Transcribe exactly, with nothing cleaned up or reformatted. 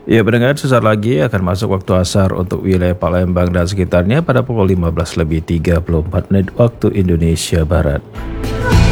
Ya pendengar, sesaat lagi akan masuk waktu asar untuk wilayah Palembang dan sekitarnya pada pukul lima belas lebih tiga puluh empat menit waktu Indonesia Barat.